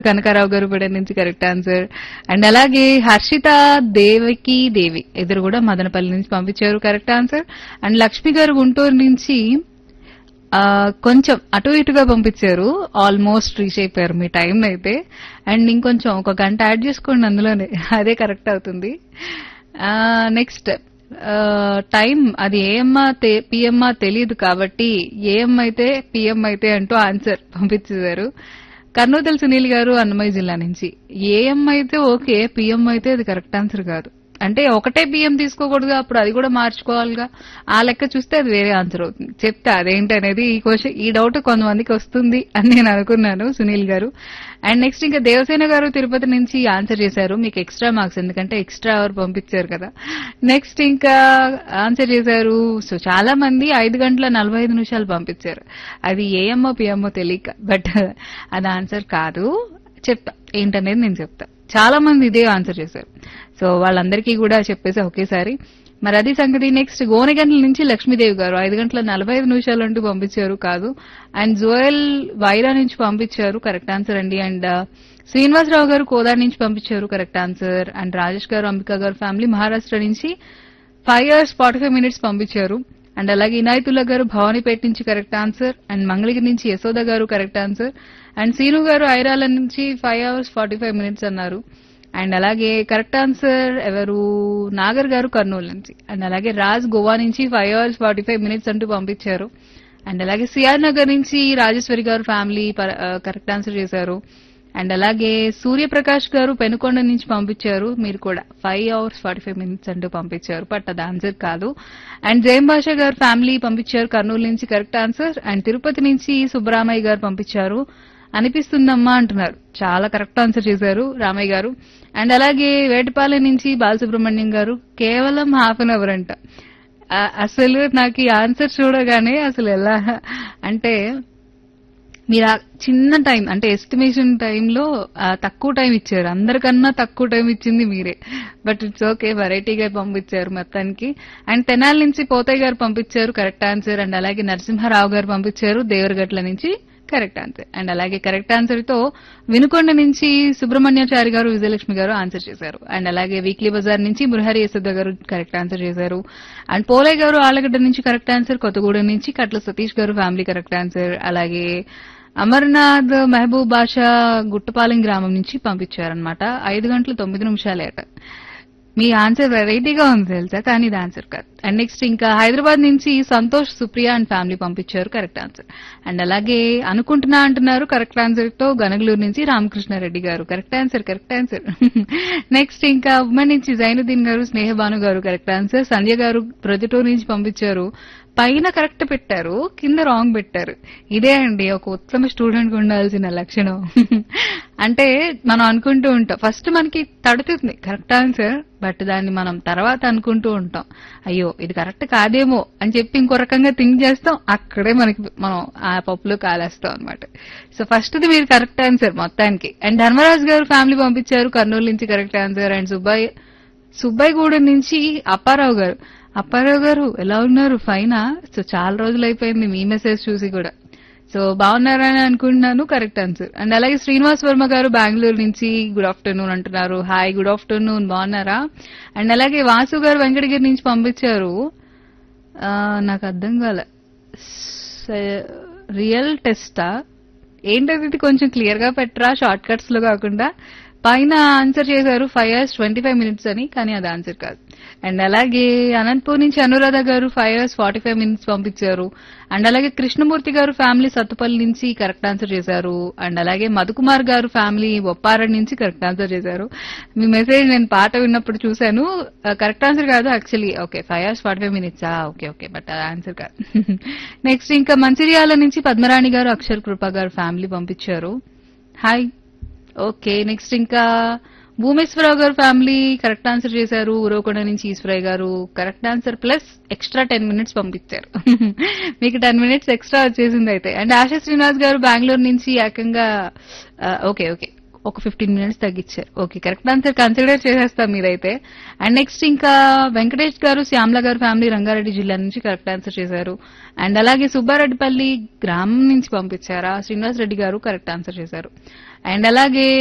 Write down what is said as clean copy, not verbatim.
కనకారావు గారు కూడా నుంచి కరెక్ట్ ఆన్సర్. అండ్ అలాగే హర్షిత దేవకి దేవి ఇద్దరు కూడా మదనపల్లి నుంచి పంపించారు కరెక్ట్ ఆన్సర్. అండ్ లక్ష్మి గారు గుంటూరు నుంచి కొంచెం అటు ఇటుగా పంపించారు, ఆల్మోస్ట్ రీచ్ అయిపోయారు మీ టైం అయితే. అండ్ ఇంకొంచెం ఒక గంట యాడ్ చేసుకోండి అందులోనే, అదే కరెక్ట్ అవుతుంది. నెక్స్ట్ టైం అది ఏఎమ్మా పిఎమ్మా తెలియదు కాబట్టి ఏఎం అయితే పిఎం అయితే అంటూ ఆన్సర్ పంపించేశారు. కర్నూతల సునీల్ గారు అన్నమయ్య జిల్లా నుంచి. ఏఎం అయితే ఓకే, పిఎం అయితే అది కరెక్ట్ ఆన్సర్ కాదు. అంటే ఒకటే పిఎం తీసుకోకూడదు, అప్పుడు అది కూడా మార్చుకోవాలిగా. ఆ లెక్క చూస్తే అది వేరే ఆన్సర్ అవుతుంది. చెప్తా అదేంటి అనేది. ఈ డౌట్ కొంతమందికి వస్తుంది అని నేను అనుకున్నాను సునీల్ గారు. అండ్ నెక్స్ట్ ఇంకా దేవసేన గారు తిరుపతి నుంచి ఆన్సర్ చేశారు. మీకు ఎక్స్ట్రా మార్క్స్ ఎందుకంటే ఎక్స్ట్రా అవర్ పంపించారు కదా. నెక్స్ట్ ఇంకా ఆన్సర్ చేశారు. సో చాలా మంది 5:45 పంపించారు. అది ఏఎమ్మో పిఎమ్మో తెలియక, బట్ అది ఆన్సర్ కాదు. చెప్తా ఏంటనేది నేను చెప్తా. చాలా మంది ఇదే ఆన్సర్ చేశారు. సో వాళ్ళందరికీ కూడా చెప్పేసి ఒకేసారి. మరి అది సంగతి. నెక్స్ట్ గోనెగంటల నుంచి లక్ష్మీదేవి గారు 5:45 అంటూ పంపించారు కాదు. అండ్ జోయల్ వైరా నుంచి పంపించారు కరెక్ట్ ఆన్సర్ అండి. అండ్ శ్రీనివాసరావు గారు కోదాడ నుంచి పంపించారు కరెక్ట్ ఆన్సర్. అండ్ రాజేష్ గారు అంబికా గారు ఫ్యామిలీ మహారాష్ట్ర నుంచి 5:45 పంపించారు. అండ్ అలాగే ఇనాయతుల్లా గారు భవానీపేట నుంచి కరెక్ట్ ఆన్సర్. అండ్ మంగళగిరి నుంచి యశోద గారు కరెక్ట్ ఆన్సర్. అండ్ సీను గారు ఐరాల నుంచి 5:45 అన్నారు. అండ్ అలాగే కరెక్ట్ ఆన్సర్ ఎవరు నాగర్ గారు కర్నూలు నుంచి. అండ్ అలాగే రాజ్ గోవా నుంచి 5:45 అంటూ పంపించారు. అండ్ అలాగే సిఆర్ నగర్ నుంచి రాజేశ్వరి గారు ఫ్యామిలీ కరెక్ట్ ఆన్సర్ చేశారు. అండ్ అలాగే సూర్యప్రకాష్ గారు పెనుకొండ నుంచి పంపించారు. మీరు కూడా 5:45 అంటూ పంపించారు, బట్ అది ఆన్సర్ కాదు. అండ్ జయం భాష గారు ఫ్యామిలీ పంపించారు కర్నూలు నుంచి కరెక్ట్ ఆన్సర్. అండ్ తిరుపతి నుంచి సుబ్బరామయ్య గారు పంపించారు అనిపిస్తుందమ్మా అంటున్నారు. చాలా కరెక్ట్ ఆన్సర్ చేశారు రామయ్య గారు. అండ్ అలాగే వేటపాలెం నుంచి బాలసుబ్రహ్మణ్యం గారు కేవలం హాఫ్ అన్ అవర్ అంట. అసలు నాకు ఈ ఆన్సర్ చూడగానే అసలు ఎలా అంటే మీరు ఆ చిన్న టైం అంటే ఎస్టిమేషన్ టైంలో తక్కువ టైం ఇచ్చారు, అందరికన్నా తక్కువ టైం ఇచ్చింది మీరే. బట్ ఇట్స్ ఓకే, వెరైటీగా పంపించారు మొత్తానికి. అండ్ తెనాలి నుంచి పోతయ్య గారు పంపించారు కరెక్ట్ ఆన్సర్. అండ్ అలాగే నరసింహారావు గారు పంపించారు దేవరగట్ల నుంచి కరెక్ట్ ఆన్సర్. అండ్ అలాగే కరెక్ట్ ఆన్సర్ తో వినుకొండ నుంచి సుబ్రహ్మణ్యాచారి గారు విజయలక్ష్మి గారు ఆన్సర్ చేశారు. అండ్ అలాగే వీక్లీ బజార్ నుంచి మురహరి యశోద గారు కరెక్ట్ ఆన్సర్ చేశారు. అండ్ పోలయ్య గారు ఆలగడ్డ నుంచి కరెక్ట్ ఆన్సర్. కొత్తగూడెం నుంచి కట్ల సతీష్ గారు ఫ్యామిలీ కరెక్ట్ ఆన్సర్. అలాగే అమర్నాథ్ మహబూబ్ బాషా గుట్టపాలెం గ్రామం నుంచి పంపించారనమాట. 5:09 అట. మీ ఆన్సర్ వెరైటీగా ఉంది తెలుసా, కానీ ఇది ఆన్సర్ కాదు. అండ్ నెక్స్ట్ ఇంకా హైదరాబాద్ నుంచి సంతోష్ సుప్రియ అండ్ ఫ్యామిలీ పంపించారు కరెక్ట్ ఆన్సర్. అండ్ అలాగే అనుకుంటున్నా అంటున్నారు కరెక్ట్ ఆన్సర్ తో గనగలూరు నుంచి రామకృష్ణారెడ్డి గారు కరెక్ట్ ఆన్సర్. నెక్స్ట్ ఇంకా ఉమ్మడి నుంచి జైనుద్దీన్ గారు స్నేహబాను గారు కరెక్ట్ ఆన్సర్. సంధ్య గారు ప్రొద్దుటూరు నుంచి పంపించారు. పైన కరెక్ట్ పెట్టారు, కింద రాంగ్ పెట్టారు. ఇదే అండి ఒక ఉత్తమ స్టూడెంట్ కు ఉండాల్సిన లక్షణం. అంటే మనం అనుకుంటూ ఉంటాం, ఫస్ట్ మనకి తడుతుంది కరెక్ట్ ఆన్సర్, బట్ దాన్ని మనం తర్వాత అనుకుంటూ ఉంటాం అయ్యో ఇది కరెక్ట్ కాదేమో అని చెప్పి ఇంకో రకంగా థింక్ చేస్తాం. అక్కడే మనం ఆ పప్పులో కాలేస్తాం అనమాట. సో ఫస్ట్ది మీరు కరెక్ట్ ఆన్సర్ మొత్తానికి. అండ్ ధర్మరాజు గారు ఫ్యామిలీ పంపించారు కర్నూలు నుంచి కరెక్ట్ ఆన్సర్. అండ్ సుబ్బయ్యగూడెం నుంచి అప్పారావు గారు ఎలా ఉన్నారు, ఫైనా? సో చాలా రోజులు అయిపోయింది మీ మెసేజ్ చూసి కూడా. సో బాగున్నారని అనుకుంటున్నాను కరెక్ట్ ఆన్సర్. అండ్ అలాగే శ్రీనివాస్ వర్మ గారు బెంగళూరు నుంచి గుడ్ ఆఫ్టర్నూన్ అంటున్నారు. హాయ్ గుడ్ ఆఫ్టర్నూన్, బాగున్నారా? అండ్ అలాగే వాసు గారు వెంకటగిరి నుంచి పంపించారు. నాకు అర్థం కాలే, రియల్ టెస్టా ఏంటది? ఇది కొంచెం క్లియర్ గా పెట్టరా, షార్ట్ కట్స్ లో కాకుండా. పైన ఆన్సర్ చేశారు 5:25 అని, కానీ అది ఆన్సర్ కాదు. అండ్ అలాగే అనంతపూర్ నుంచి అనురాధ గారు 5:45 పంపించారు. అండ్ అలాగే కృష్ణమూర్తి గారు ఫ్యామిలీ సత్తుపల్లి నుంచి కరెక్ట్ ఆన్సర్ చేశారు. అండ్ అలాగే మధుకుమార్ గారు ఫ్యామిలీ బొప్పారం నుంచి కరెక్ట్ ఆన్సర్ చేశారు. మీ మెసేజ్ నేను పాట విన్నప్పుడు చూశాను, కరెక్ట్ ఆన్సర్ కాదు actually. Okay 5:45 okay but answer కాదు. నెక్స్ట్ ఇంకా మంచిర్యాల నుంచి పద్మరాణి గారు అక్షర్ కృప గారు ఫ్యామిలీ పంపించారు. హాయ్. ఓకే నెక్స్ట్ ఇంకా భూమేశ్వరరావు గారు ఫ్యామిలీ కరెక్ట్ ఆన్సర్ చేశారు. ఉరవకొండ నుంచి ఈశ్వరయ్య గారు correct answer plus extra 10 minutes పంపించారు. మీకు 10 minutes ఎక్స్ట్రా వచ్చేసింది అయితే. అండ్ ఆశా శ్రీనివాస్ గారు బెంగళూరు నుంచి ఏకంగా ఓకే ఒక 15 minutes తగ్గించారు. ఓకే కరెక్ట్ ఆన్సర్ కన్సిడర్ చేసేస్తాం మీరైతే. అండ్ నెక్స్ట్ ఇంకా వెంకటేష్ గారు శ్యామల గారు ఫ్యామిలీ రంగారెడ్డి జిల్లా నుంచి కరెక్ట్ ఆన్సర్ చేశారు. అండ్ అలాగే సుబ్బారెడ్డిపల్లి గ్రామం నుంచి పంపించారా శ్రీనివాస్ రెడ్డి గారు కరెక్ట్ ఆన్సర్ చేశారు. అండ్ అలాగే